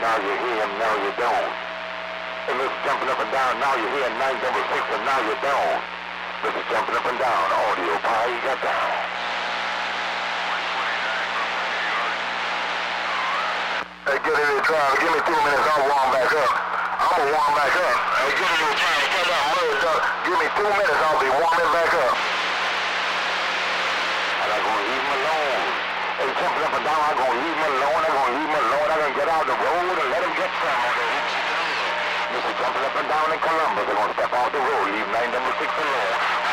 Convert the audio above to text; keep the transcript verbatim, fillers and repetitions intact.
now you hear him, now you don't. Hey, Mister Jumping Up and Down, now you hear nine double six, and now you don't. Mister Jumping Up and Down, audio power, you got down. Hey, get in here trying. Give me two minutes, I'll warm back up. I'm gonna warm back up. Hey, get in here trying to get that merged up. Give me two minutes, I'll be warming back up. And I'm gonna leave him alone. Hey, Jumping Up and Down, I'm gonna leave him alone. I'm gonna leave him alone. I'm gonna get out the road and let him get some of it. Mister Jumping Up and Down in Columbus, they're gonna step off the road, leave nine double six alone.